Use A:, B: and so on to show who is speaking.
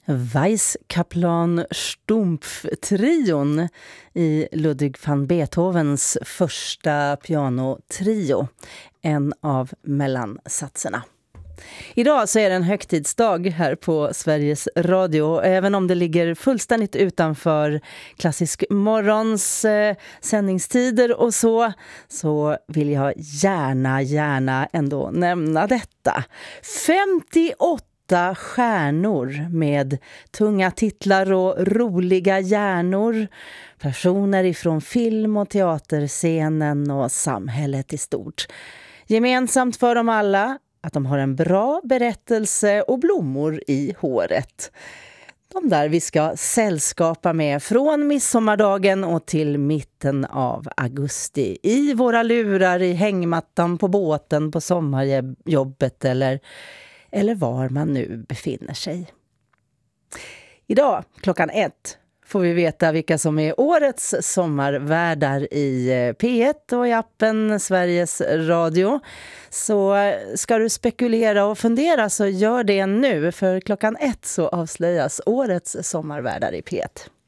A: Weiskaplan Stumpf-trion i Ludwig van Beethovens första pianotrio, en av mellansatserna. Idag så är det en högtidsdag här på Sveriges Radio, även om det ligger fullständigt utanför klassisk morgons sändningstider och så vill jag gärna ändå nämna detta. 58 stjärnor med tunga titlar och roliga hjärnor. Personer ifrån film- och teaterscenen och samhället i stort. Gemensamt för dem alla att de har en bra berättelse och blommor i håret. De där vi ska sällskapa med från midsommardagen och till mitten av augusti. I våra lurar, i hängmattan, på båten, på sommarjobbet eller var man nu befinner sig. Idag klockan 1 får vi veta vilka som är årets sommarvärdar i P1 och i appen Sveriges Radio. Så ska du spekulera och fundera så gör det nu, för klockan 1 så avslöjas årets sommarvärdar i P1.